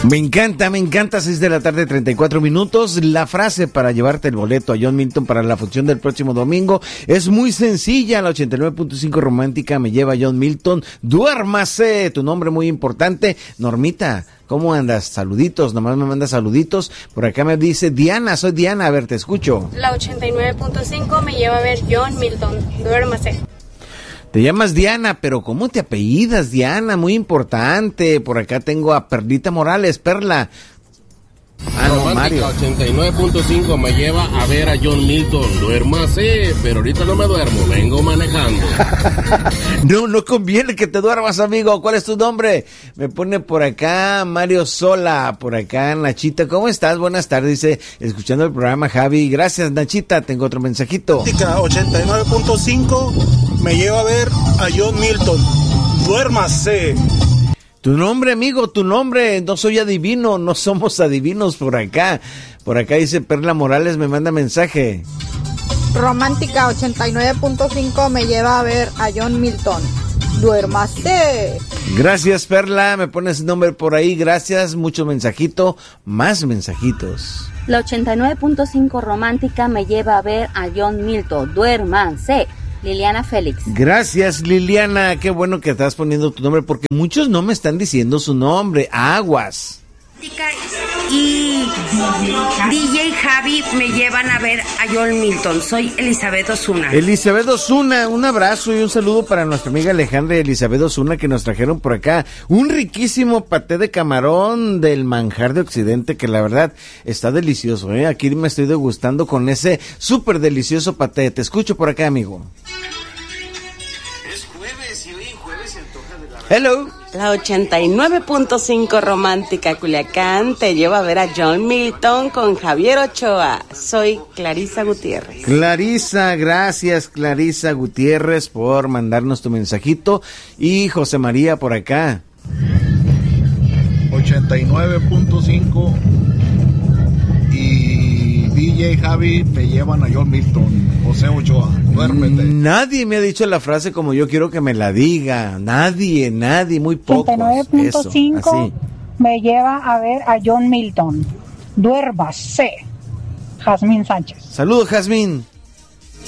Me encanta, 6 de la tarde, 34 minutos. La frase para llevarte el boleto a John Milton para la función del próximo domingo es muy sencilla. La 89.5 romántica me lleva a John Milton. Duérmase, tu nombre muy importante. Normita, ¿cómo andas? Saluditos, nomás me manda saluditos. Por acá me dice Diana, soy Diana, a ver, te escucho. La 89.5 me lleva a ver John Milton. Duérmase. Te llamas Diana, pero ¿cómo te apellidas, Diana? Muy importante. Por acá tengo a Perlita Morales. Perla. Romántica 89.5 me lleva a ver a John Milton. Duérmase, pero ahorita no me duermo, vengo manejando. No conviene que te duermas, amigo. ¿Cuál es tu nombre? Me pone por acá Mario Sola, por acá Nachita. ¿Cómo estás? Buenas tardes, dice, escuchando el programa Javi. Gracias, Nachita. Tengo otro mensajito. Romántica 89.5 me lleva a ver a John Milton. Duérmase. Tu nombre, amigo, tu nombre. No soy adivino, no somos adivinos por acá. Por acá dice Perla Morales, me manda mensaje. Romántica 89.5 me lleva a ver a John Milton. Duérmase. Gracias, Perla, me pones nombre por ahí, gracias, mucho mensajito, más mensajitos. La 89.5 romántica me lleva a ver a John Milton. Duérmase. Liliana Félix. Gracias, Liliana, qué bueno que estás poniendo tu nombre, porque muchos no me están diciendo su nombre. Aguas. Y DJ Javi me llevan a ver a John Milton. Soy Elizabeth Osuna. Elizabeth Osuna, un abrazo y un saludo para nuestra amiga Alejandra y Elizabeth Osuna, que nos trajeron por acá un riquísimo paté de camarón del Manjar de Occidente, que la verdad está delicioso, ¿eh? Aquí me estoy degustando con ese súper delicioso paté. Te escucho por acá, amigo. Es jueves y hoy en jueves se antoja de la... Hello. La 89.5 romántica Culiacán te lleva a ver a John Milton con Javier Ochoa. Soy Clarisa Gutiérrez. Clarisa, gracias Clarisa Gutiérrez por mandarnos tu mensajito. Y José María por acá. 89.5 y DJ Javi me llevan a John Milton. José Ochoa, duérmete. Nadie me ha dicho la frase como yo quiero que me la diga. Nadie, muy pocos. 89.5 me lleva a ver a John Milton. Duérmase. Jazmín Sánchez. Saludos, Jazmín.